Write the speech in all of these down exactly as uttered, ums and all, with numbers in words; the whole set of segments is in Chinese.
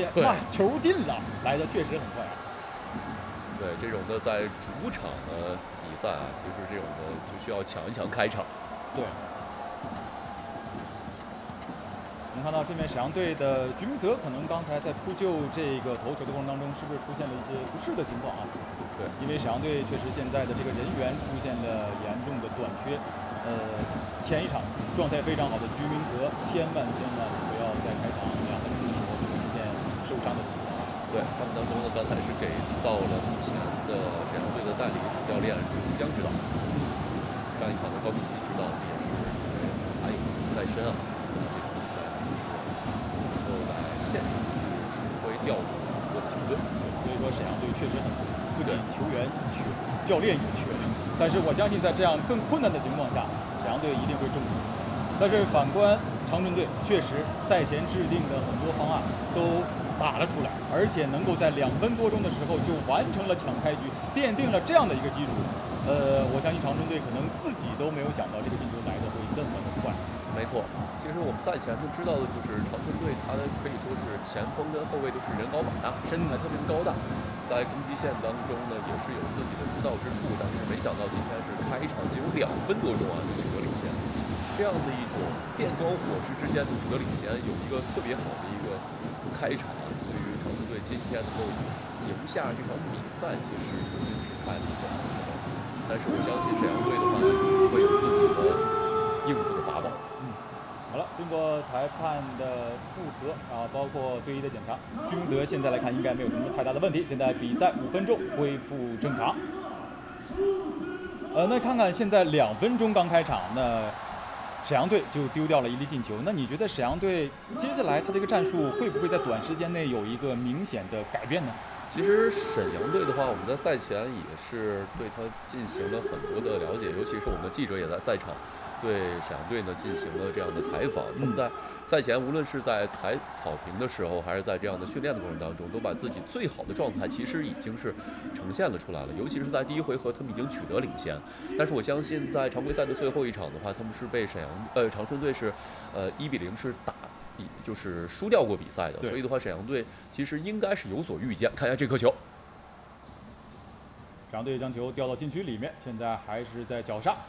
现哇球进了，来的确实很快啊。 对，这种的在主场的比赛啊，其实这种的就需要抢一抢开场。 对。我们看到这面沈阳队的鞠明泽，可能刚才在扑救这个头球的过程当中，是不是出现了一些不适的情况啊？ 对， 因为沈阳队确实现在的这个人员出现了严重的短缺。呃，前一场状态非常好的鞠明泽，千万千万不要在开场两分钟的时候就出现受伤的情况。 对，他们当中呢，刚才是给到了目前的沈阳队的代理主教练朱金江指导。上一场的高明奇指导也是还有在身啊，这场比赛也是能够在现场去指挥调度整个的球队。 所以说沈阳队确实很多，不仅球员缺，教练也缺。但是我相信在这样更困难的情况下，沈阳队一定会中。但是反观长春队，确实赛前制定的很多方案都打了出来，而且能够在两分多钟的时候就完成了抢开局，奠定了这样的一个基础。呃，我相信长春队可能自己都没有想到这个进球来的会这么的快。 没错，其实我们赛前就知道的就是长春队，他可以说是前锋跟后卫都是人高马大，身材特别的高大，在攻击线当中呢也是有自己的独到之处，但是没想到今天是开场只有两分多钟啊就取得领先，这样的一种电光火石之间就取得领先，有一个特别好的一个开场，对于长春队今天能够赢下这场比赛，其实已经是开了一个好头。但是我相信沈阳队的话会有自己的应付的法宝。 嗯，好了，经过裁判的复核啊，包括队医的检查，鞠明泽现在来看应该没有什么太大的问题。现在比赛五分钟恢复正常。呃，那看看现在两分钟刚开场，那沈阳队就丢掉了一粒进球。那你觉得沈阳队接下来他这个战术会不会在短时间内有一个明显的改变呢？ 其实沈阳队的话，我们在赛前也是对他进行了很多的了解，尤其是我们的记者也在赛场对沈阳队呢进行了这样的采访。他们在赛前无论是在踩草坪的时候，还是在这样的训练的过程当中，都把自己最好的状态其实已经是呈现了出来了。尤其是在第一回合，他们已经取得领先。但是我相信，在常规赛的最后一场的话，他们是被沈阳呃长春队是呃一比零是打。就是输掉过比赛的，所以的话，沈阳队其实应该是有所预见。看一下这颗球， 沈阳队将球掉到禁区里面，现在还是在绞杀。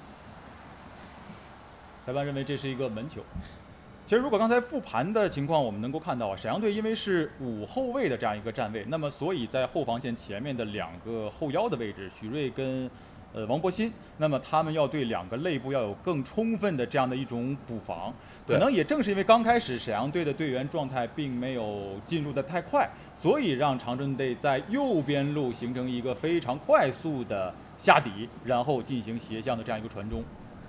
裁判认为这是一个门球。其实，如果刚才复盘的情况，我们能够看到，沈阳队因为是五后卫的这样一个站位，那么所以在后防线前面的两个后腰的位置，许睿跟呃王博鑫，那么他们要对两个肋部要有更充分的这样的一种补防。可能也正是因为刚开始沈阳队的队员状态并没有进入的太快，所以让长春队在右边路形成一个非常快速的下底，然后进行斜向的这样一个传中。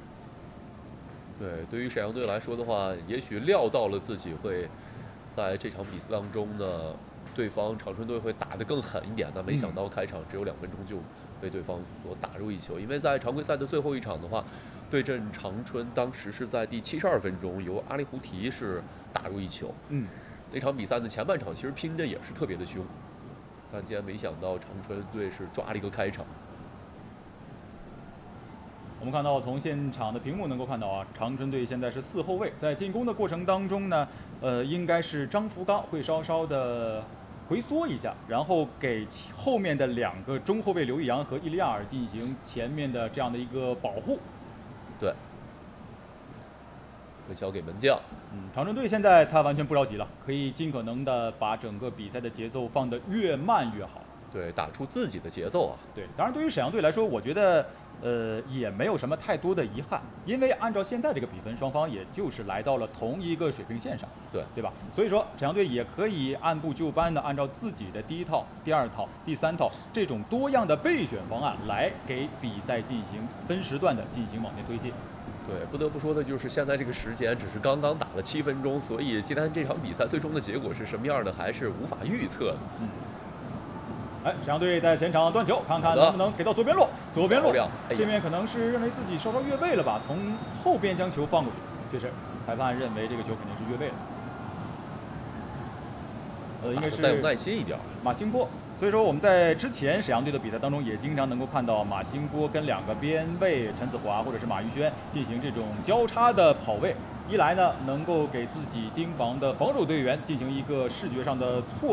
对，对于沈阳队来说的话，也许料到了自己会在这场比赛当中呢，对方长春队会打得更狠一点，但没想到开场只有两分钟就被对方所打入一球。因为在常规赛的最后一场的话，对阵长春，当时是在第七十二分钟由阿里胡提是打入一球。 嗯， 那场比赛的前半场其实拼的也是特别的凶，但竟然没想到长春队是抓了一个开场。 我们看到从现场的屏幕能够看到啊，长春队现在是四后卫，在进攻的过程当中呢，呃，应该是张福刚会稍稍的回缩一下，然后给后面的两个中后卫刘易阳和伊利亚尔进行前面的这样的一个保护。 对，会交给门将。 嗯，长春队现在他完全不着急了，可以尽可能的把整个比赛的节奏放得越慢越好。 对，打出自己的节奏啊。 对，当然对于沈阳队来说，我觉得呃也没有什么太多的遗憾，因为按照现在这个比分，双方也就是来到了同一个水平线上， 对对吧？所以说沈阳队也可以按部就班的按照自己的第一套、第二套、第三套这种多样的备选方案来给比赛进行分时段的进行往前推进。 对，不得不说的就是现在这个时间只是刚刚打了七分钟，所以今天这场比赛最终的结果是什么样的，还是无法预测的。 嗯。哎，沈阳队在前场端球，看看能不能给到左边路。左边路， 哎、 这面可能是认为自己稍稍越位了吧，从后边将球放过去。确实，裁判认为这个球肯定是越位了。呃，应该是再有耐心一点。 马兴波。所以说我们在之前沈阳队的比赛当中，也经常能够看到马兴波跟两个边卫陈子华或者是马玉轩进行这种交叉的跑位。一来呢，能够给自己盯防的防守队员进行一个视觉上的错。